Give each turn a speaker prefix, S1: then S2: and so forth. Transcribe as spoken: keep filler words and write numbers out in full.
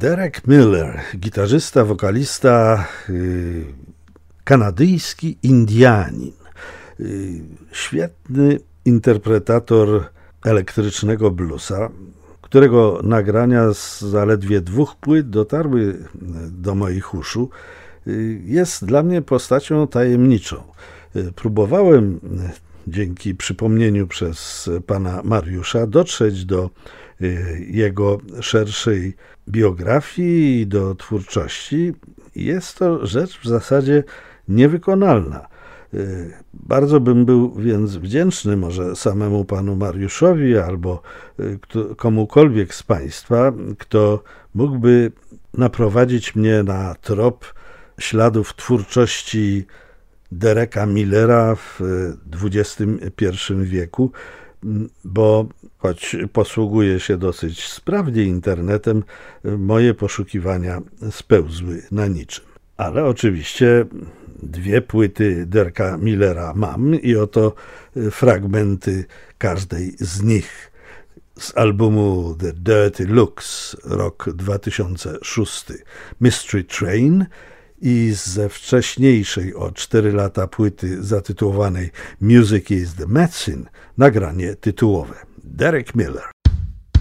S1: Derek Miller, gitarzysta, wokalista, yy, kanadyjski Indianin, yy, świetny interpretator elektrycznego bluesa, którego nagrania z zaledwie dwóch płyt dotarły do moich uszu, yy, jest dla mnie postacią tajemniczą. Yy, próbowałem dzięki przypomnieniu przez pana Mariusza dotrzeć do jego szerszej biografii i do twórczości. Jest to rzecz w zasadzie niewykonalna. Bardzo bym był więc wdzięczny może samemu panu Mariuszowi albo komukolwiek z państwa, kto mógłby naprowadzić mnie na trop śladów twórczości Dereka Millera w dwudziestym pierwszym wieku, bo choć posługuję się dosyć sprawnie internetem, moje poszukiwania spełzły na niczym. Ale oczywiście dwie płyty Dereka Millera mam i oto fragmenty każdej z nich. Z albumu The Dirty Looks, rok dwa tysiące szósty, Mystery Train, i ze wcześniejszej o cztery lata płyty zatytułowanej Music is the Medicine nagranie tytułowe. Derek Miller.